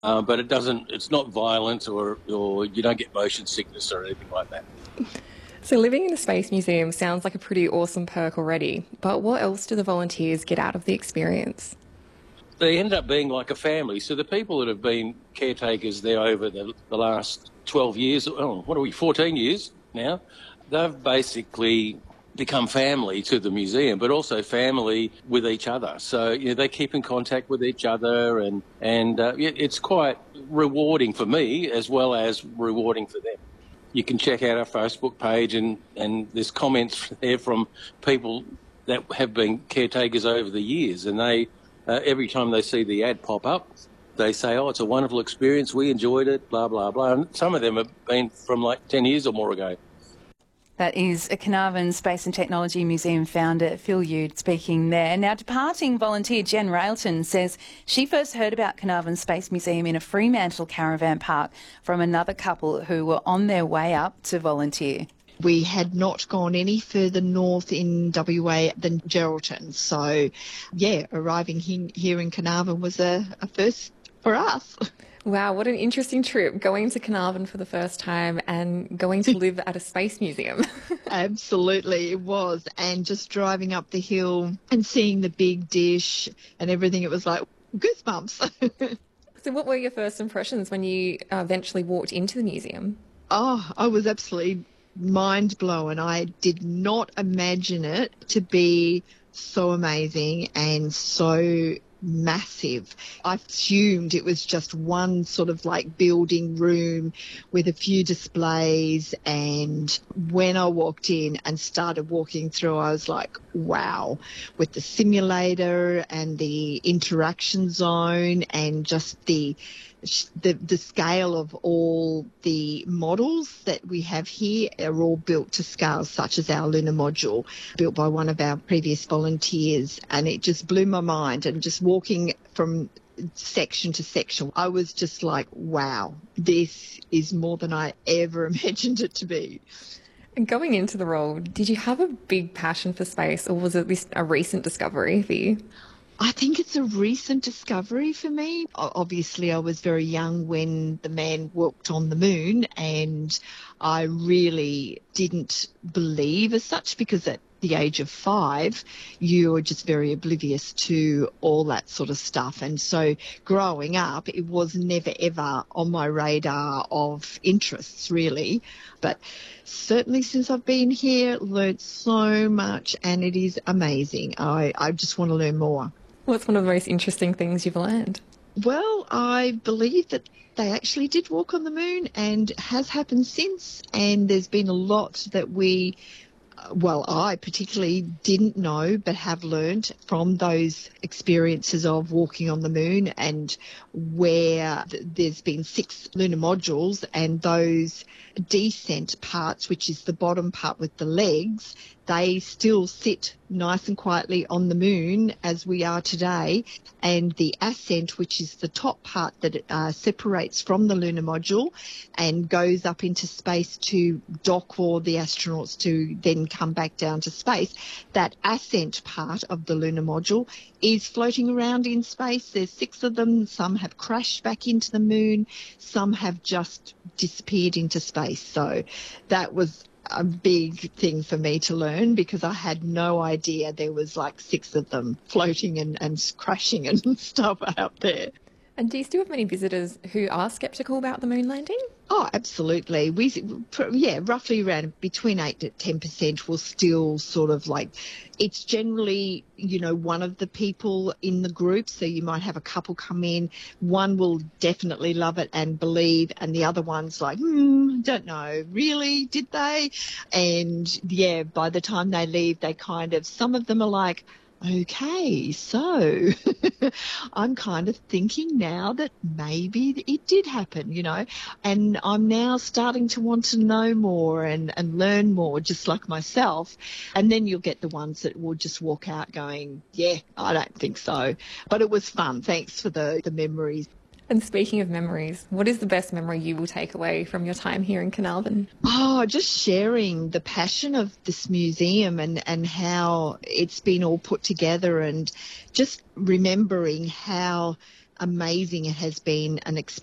but it's not violent or you don't get motion sickness or anything like that. So, living in a space museum sounds like a pretty awesome perk already, but what else do the volunteers get out of the experience? They end up being like a family. So the people that have been caretakers there over the last 12 years, oh, what are we, 14 years now, they've basically become family to the museum, but also family with each other. So they keep in contact with each other, and it's quite rewarding for me as well as rewarding for them. You can check out our Facebook page, and there's comments there from people that have been caretakers over the years, and they every time they see the ad pop up, they say, "Oh, it's a wonderful experience. We enjoyed it." Blah blah blah. And some of them have been from like 10 years or more ago. That is a Carnarvon Space and Technology Museum founder Phil Yude speaking there. Now, departing volunteer Jen Railton says she first heard about Carnarvon Space Museum in a Fremantle caravan park from another couple who were on their way up to volunteer. We had not gone any further north in WA than Geraldton. So, yeah, arriving here in Carnarvon was a first for us. Wow, what an interesting trip, going to Carnarvon for the first time and going to live at a space museum. Absolutely, it was. And just driving up the hill and seeing the big dish and everything, it was like goosebumps. So what were your first impressions when you eventually walked into the museum? Oh, I was absolutely mind blown. I did not imagine it to be so amazing and so massive. I assumed it was just one sort of like building room with a few displays, and when I walked in and started walking through, I was like, wow, with the simulator and the interaction zone and just the scale of all the models that we have here are all built to scale, such as our lunar module, built by one of our previous volunteers. And it just blew my mind. And just walking from section to section, I was just like, wow, this is more than I ever imagined it to be. And going into the role, did you have a big passion for space, or was it a recent discovery for you? I think it's a recent discovery for me. Obviously, I was very young when the man walked on the moon, and I really didn't believe as such, because at the age of 5, you're just very oblivious to all that sort of stuff. And so growing up, it was never ever on my radar of interests, really. But certainly since I've been here, learned so much, and it is amazing. I just want to learn more. What's one of the most interesting things you've learned? Well, I believe that they actually did walk on the moon, and has happened since. And there's been a lot that I particularly didn't know, but have learned from those experiences of walking on the moon, and where there's been 6 lunar modules, and those descent parts, which is the bottom part with the legs, they still sit nice and quietly on the moon as we are today. And the ascent, which is the top part that separates from the lunar module and goes up into space to dock for the astronauts to then come back down to space, that ascent part of the lunar module is floating around in space. There's 6 of them. Some have crashed back into the moon. Some have just disappeared into space. So that was a big thing for me to learn, because I had no idea there was like 6 of them floating and crashing and stuff out there. And do you still have many visitors who are sceptical about the moon landing? Oh, absolutely. Roughly around between 8 to 10% will still sort of like, it's generally, one of the people in the group. So you might have a couple come in. One will definitely love it and believe, and the other one's like, don't know, really, did they? And yeah, by the time they leave, some of them are like, okay, so I'm kind of thinking now that maybe it did happen, and I'm now starting to want to know more and learn more, just like myself. And then you'll get the ones that will just walk out going, yeah, I don't think so. But it was fun. Thanks for the memories. And speaking of memories, what is the best memory you will take away from your time here in Carnarvon? Oh, just sharing the passion of this museum and how it's been all put together, and just remembering how amazing it has been an experience.